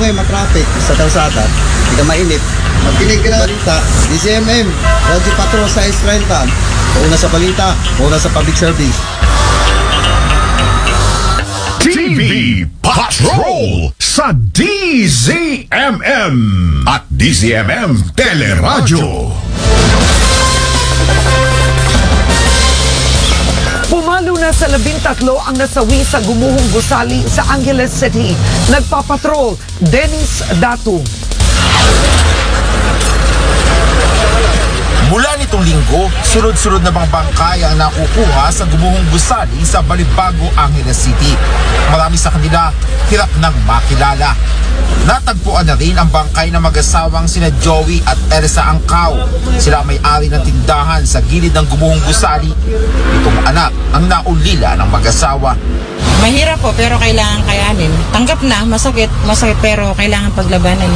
ngayon matraffic sa kalsada, hindi ka mainip. Makinig ka na balita, DCMM, Radyo Patrol sa S30, una sa balita, una sa public service. TV Patrol sa DZMM at DZMM Teleradyo. Pumalo na sa 13 ang nasawi sa gumuhong gusali sa Angeles City. Nagpapatrol, Dennis Datu. Mula nitong linggo, sunod-sunod na mga bangkay ang nakukuha sa gumuhong gusali sa Balibago, Angeles City. Marami sa kanila hirap ng makilala. Natagpuan na rin ang bangkay ng mag-asawang sina Joey at Elsa Angkao. Sila may-ari ng tindahan sa gilid ng gumuhong gusali. Itong anak ang naulila ng mag-asawa. Mahirap po pero kailangan kayanin. Tanggap na, masakit pero kailangan paglabanan.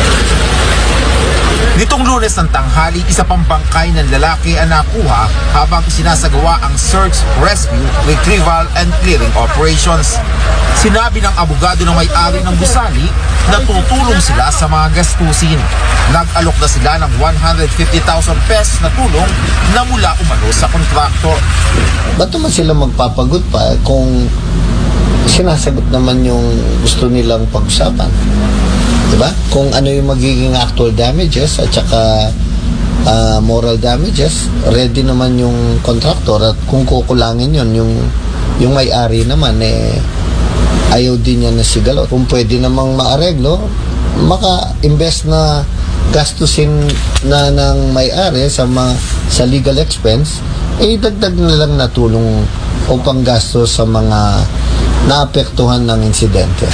Nitong Lunes ng tanghali, isa pang bangkay ng lalaki ang nakuha habang sinasagawa ang search, rescue, retrieval and clearing operations. Sinabi ng abogado ng may-ari ng gusali na tutulong sila sa mga gastusin. Nag-alok na sila ng 150,000 pesos na tulong na mula umano sa kontraktor. Ba't naman sila magpapagod pa kung sinasagot naman yung gusto nilang pag-usapan? Diba? Kung ano yung magiging actual damages at saka moral damages, ready naman yung contractor, at kung kukulangin yun, yung may-ari naman, ayaw din niya na sigalo. Kung pwede namang maareglo, maka-invest na gastusin na ng may-ari sa legal expense, dagdag na lang na tulong o panggastos sa mga naapektuhan ng insidente.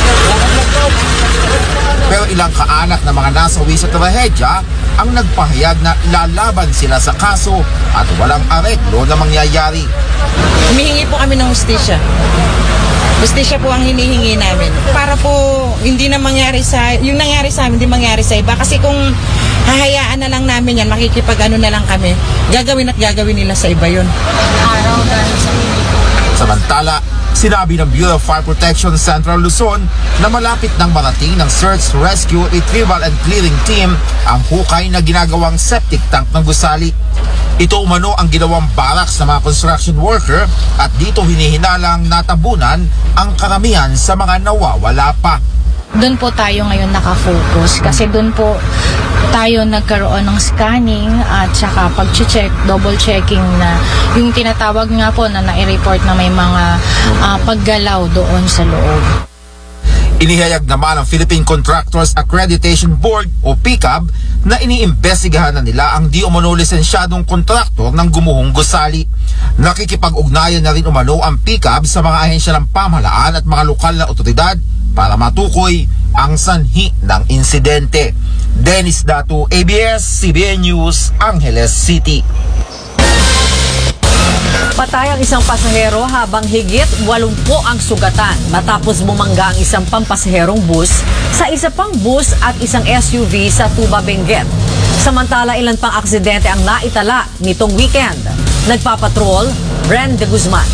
Pero ilang kaanak na mga nasawi sa trahedya ang nagpahayag na lalaban sila sa kaso at walang areglo na mangyayari. Humihingi po kami ng hustisya. Hustisya po ang hinihingi namin. Para po hindi na mangyari yung nangyari sa amin, hindi mangyari sa iba. Kasi kung hahayaan na lang namin yan, makikipag-ano na lang kami, gagawin nila sa iba yun. Samantala, sinabi ng Bureau of Fire Protection Central Luzon na malapit nang marating ng Search, Rescue, Retrieval and Clearing Team ang hukay na ginagawang septic tank ng gusali. Ito umano ang ginawang barracks ng mga construction worker at dito hinihinalang natabunan ang karamihan sa mga nawawala pa. Doon po tayo ngayon nakafocus kasi doon po tayo nagkaroon ng scanning at saka pag-check, double checking na yung tinatawag nga po na nai-report na may mga paggalaw doon sa loob. Inihayag naman ng Philippine Contractors Accreditation Board o PCAB na iniimbestigahan na nila ang di umano lisensyadong kontraktor ng gumuhong gusali. Nakikipag-ugnayan na rin umano ang PCAB sa mga ahensya ng pamahalaan at mga lokal na otoridad para matukoy ang sanhi ng insidente. Dennis Datu, ABS-CBN News, Angeles City. Patay ang isang pasahero habang higit 80 ang sugatan matapos bumangga ang isang pampasaherong bus sa isa pang bus at isang SUV sa Tuba, Benguet. Samantala, ilan pang aksidente ang naitala nitong weekend. Nagpapatrol, Bren de Guzman.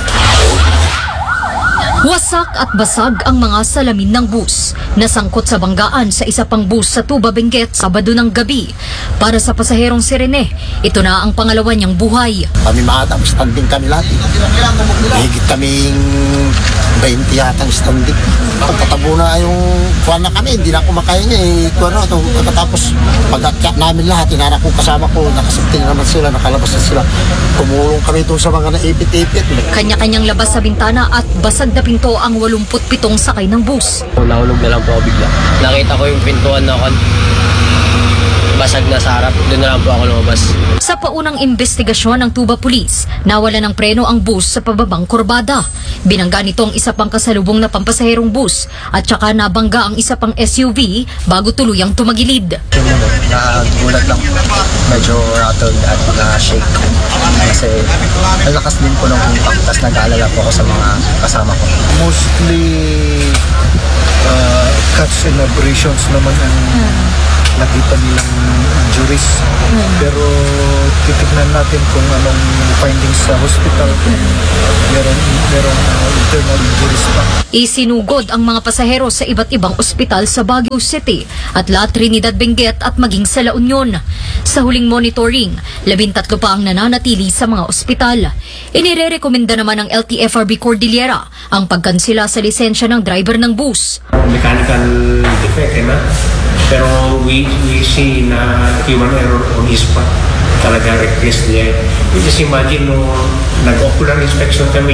Wasak at basag ang mga salamin ng bus. Nasangkot sa banggaan sa isa pang bus sa Tuba, Benguet, Sabado ng gabi. Para sa pasaherong si Rene, ito na ang pangalawa niyang buhay. Kami mga standing kami lahat. Higit kaming 20 yata ang standing. Pagkatabo na yung kuwan na kami, hindi na kumakain pagkatapos pag-atyak namin lahat, inanak ko kasama ko, nakasabting naman sila, nakalabas na sila. Tumulong kami doon sa mga naipit-ipit. Kanya-kanyang labas sa bintana at basag na pinto ang 87 sakay ng bus. Nahulog na lang po ako bigla. Nakita ko yung pintuan na basag na sa harap. Doon na lang po ako lumabas. Sa paunang investigasyon ng Tuba Police, nawala ng preno ang bus sa pababang kurbada. Binangga nito ang isa pang kasalubong na pampasaherong bus at saka nabangga ang isa pang SUV bago tuluyang tumagilid. Nagulat lang. Medyo rattled at na-shake. Kasi malakas din po ng impact. Tapos nag-aalala po ako sa mga kasama ko. Mostly cuts and abrasions naman ang nakita nilang injuries. Pero titignan natin kung anong findings sa hospital, kung merong internal injuries pa. Isinugod ang mga pasahero sa iba't ibang ospital sa Baguio City at La Trinidad, Benguet at maging sa La Union. Sa huling monitoring, 13 pa ang nananatili sa mga ospital. Inirerekomenda naman ng LTFRB Cordillera ang pagkansela sa lisensya ng driver ng bus. Mechanical defect, na? Pero we see na human error on his part. Talaga request niya. You just imagine nung nag-ocular inspection kami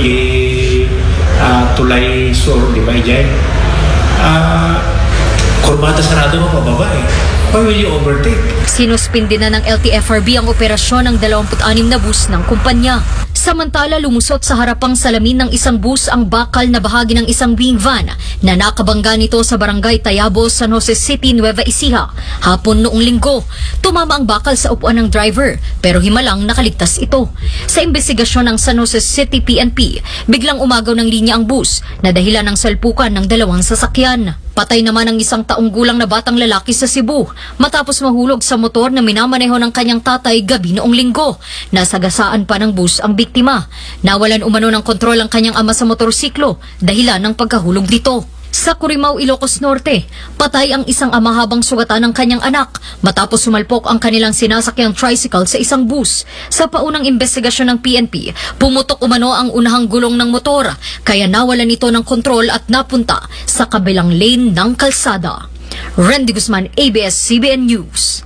tulay sur, di ba, Jay? Kurbata sarado mo pababa eh. Why will you overtake? Sinuspindi na ng LTFRB ang operasyon ng 26 na bus ng kumpanya. Samantala, lumusot sa harapang salamin ng isang bus ang bakal na bahagi ng isang wing van na nakabangga nito sa barangay Tayabo, San Jose City, Nueva Ecija. Hapon noong linggo, tumama ang bakal sa upuan ng driver pero himalang nakaligtas ito. Sa investigasyon ng San Jose City PNP, biglang umagaw ng linya ang bus na dahilan ng salpukan ng 2 sasakyan. Patay naman ang 1 taong gulang na batang lalaki sa Cebu matapos mahulog sa motor na minamaneho ng kanyang tatay gabi noong linggo. Nasagasaan pa ng bus ang biktima. Nawalan umano ng kontrol ang kanyang ama sa motorsiklo dahilan ng pagkahulog nito. Sa Curimaw, Ilocos Norte, patay ang isang ama habang sugatan ng kanyang anak matapos sumalpok ang kanilang sinasakyang tricycle sa isang bus. Sa paunang investigasyon ng PNP, pumutok umano ang unahang gulong ng motor kaya nawalan ito ng kontrol at napunta sa kabilang lane ng kalsada. Randy Guzman, ABS-CBN News.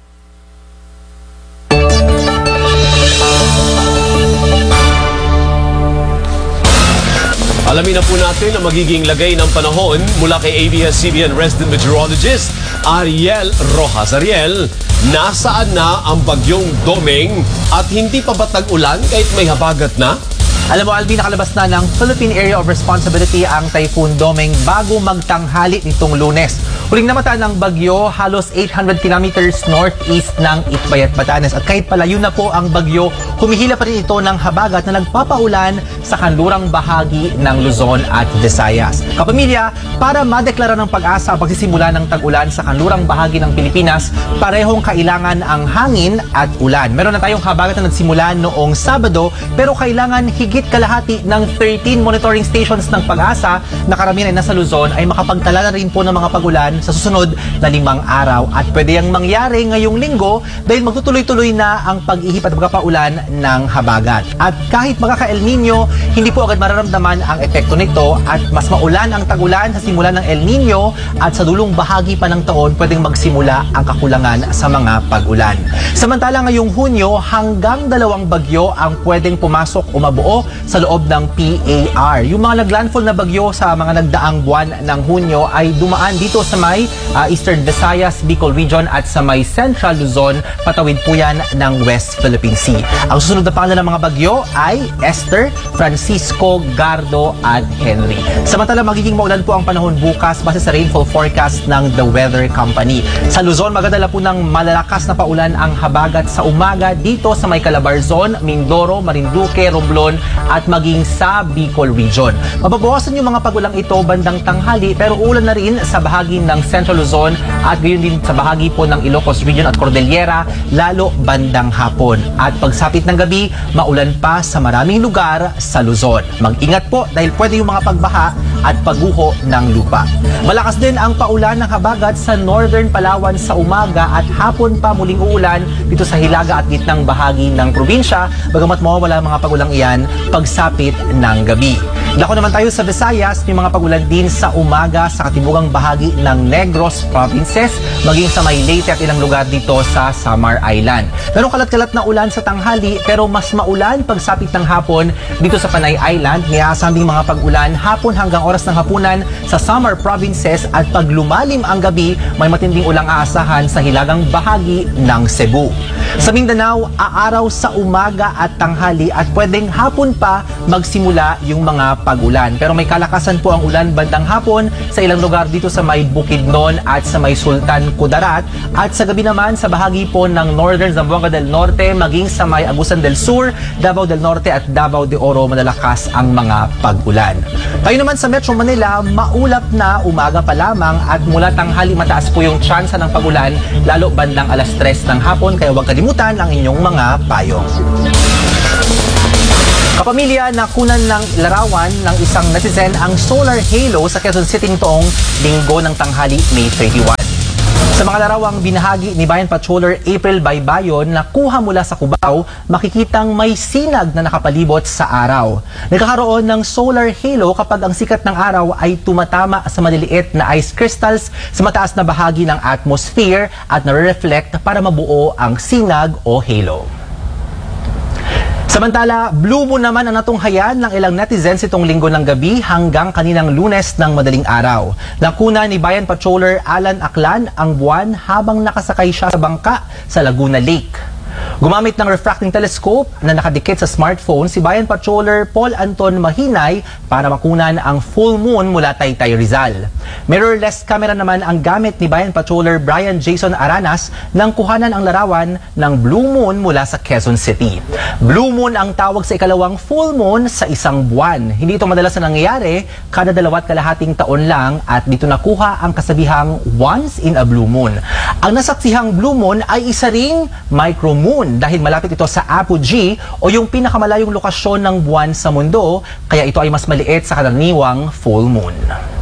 Alamin na po natin ang magiging lagay ng panahon mula kay ABS-CBN resident meteorologist Ariel Rojas. Ariel, nasaan na ang bagyong Domeng at hindi pa ba tag-ulan kahit may habagat na? Alam mo, Alvin, nakalabas na ng Philippine Area of Responsibility ang Typhoon Domeng bago magtanghali nitong Lunes. Huling namataan ng bagyo, halos 800 kilometers northeast ng Itbayat, Batanes. At kahit palayo na po ang bagyo, humihila pa rin ito ng habagat na nagpapaulan sa kanlurang bahagi ng Luzon at Visayas. Kapamilya, para madeklara ng pag-asa ang pagsisimula ng tag-ulan sa kanlurang bahagi ng Pilipinas, parehong kailangan ang hangin at ulan. Meron na tayong habagat na nagsimula noong Sabado, pero kailangan higit kalahati ng 13 monitoring stations ng pag-asa na karamihan ay nasa Luzon ay makapagtala na rin po ng mga pag-ulan sa susunod na 5 araw. At pwede yang mangyari ngayong linggo dahil magtutuloy-tuloy na ang pag-ihip at pagpapaulan ng habagat. At kahit magkaka-El Nino, hindi po agad mararamdaman ang epekto nito at mas maulan ang tag-ulan sa simula ng El Nino at sa dulong bahagi pa ng taon pwedeng magsimula ang kakulangan sa mga pag-ulan. Samantala ngayong Hunyo, hanggang 2 bagyo ang pwedeng pumasok o mabuo sa loob ng PAR. Yung mga naglandfall na bagyo sa mga nagdaang buwan ng Hunyo ay dumaan dito sa may Eastern Visayas, Bicol Region at sa may Central Luzon, patawid po yan ng West Philippine Sea. Ang susunod na pangalan ng mga bagyo ay Esther, Francisco, Gardo at Henry. Samantala, magiging maulan po ang panahon bukas base sa rainfall forecast ng The Weather Company. Sa Luzon, magdadala po ng malalakas na paulan ang habagat sa umaga dito sa may Calabarzon, Mindoro, Marinduque, Romblon at maging sa Bicol Region. Mababawasan yung mga pagulang ito bandang tanghali pero ulan na rin sa bahagi ng Central Luzon at gayon din sa bahagi po ng Ilocos Region at Cordillera lalo bandang hapon. At pagsapit ng gabi, maulan pa sa maraming lugar sa Luzon. Mag-ingat po dahil pwede yung mga pagbaha at pagguho ng lupa. Malakas din ang paulan ng habagat sa Northern Palawan sa umaga at hapon pa muling uulan dito sa hilaga at gitnang bahagi ng probinsya bagamat mawawala mga pagulang iyan pagsapit ng gabi. Dako naman tayo sa Visayas, may mga pagulan din sa umaga sa katimugang bahagi ng Negros Provinces, maging sa may Leyte at ilang lugar dito sa Samar Island. Merong kalat-kalat na ulan sa tanghali pero mas maulan pagsapit ng hapon dito sa Panay Island. Niaasam ding mga pag-ulan hapon hanggang oras ng hapunan sa Samar Provinces at pag lumalim ang gabi, may matinding ulang aasahan sa hilagang bahagi ng Cebu. Sa Mindanao, aaraw sa umaga at tanghali at pwedeng hapon pa magsimula yung mga pag-ulan. Pero may kalakasan po ang ulan bandang hapon sa ilang lugar dito sa may Bukidnon at sa may Sultan Kudarat. At sa gabi naman sa bahagi po ng Northern Zamboanga del Norte maging sa may Agusan del Sur, Davao del Norte at Davao de Oro malalakas ang mga pag-ulan. Tayo naman sa Metro Manila, maulap na umaga pa lamang at mula tanghali mataas po yung tsansa ng pag-ulan lalo bandang alas 3 ng hapon kaya huwag kalimutan ang inyong mga payong. Kapamilya, nakunan ng larawan ng isang netizen ang solar halo sa Quezon City nitoong linggo ng tanghali, May 31. Sa mga larawang binahagi ni Bayan Patroller April Baybayon na kuha mula sa Cubao, makikitang may sinag na nakapalibot sa araw. Nagkakaroon ng solar halo kapag ang sikat ng araw ay tumatama sa maliliit na ice crystals sa mataas na bahagi ng atmosphere at nare-reflect para mabuo ang sinag o halo. Samantala, blue moon naman ang natunghayan ng ilang netizens itong linggo ng gabi hanggang kaninang Lunes ng madaling araw. Nakuna ni Bayan Patroller Alan Aklan ang buwan habang nakasakay siya sa bangka sa Laguna Lake. Gumamit ng refracting telescope na nakadikit sa smartphone si Bayan Patroller Paul Anton Mahinay para makunan ang full moon mula Taytay Rizal. Mirrorless camera naman ang gamit ni Bayan Patroller Brian Jason Aranas nang kuhanan ang larawan ng blue moon mula sa Quezon City. Blue moon ang tawag sa ikalawang full moon sa isang buwan. Hindi ito madalas na nangyayari, kada 2.5 taon lang at dito nakuha ang kasabihang once in a blue moon. Ang nasaksihang blue moon ay isa ring micro moon dahil malapit ito sa apogee o yung pinakamalayong lokasyon ng buwan sa mundo, kaya ito ay mas maliit sa karaniwang full moon.